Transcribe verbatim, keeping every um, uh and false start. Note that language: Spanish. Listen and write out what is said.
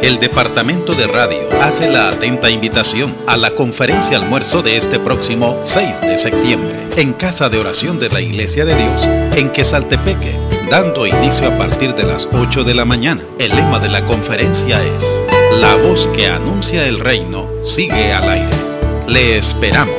El Departamento de Radio hace la atenta invitación a la conferencia almuerzo de este próximo seis de septiembre en Casa de Oración de la Iglesia de Dios en Quesaltepeque, dando inicio a partir de las ocho de la mañana. El lema de la conferencia es: la voz que anuncia el reino sigue al aire. Le esperamos.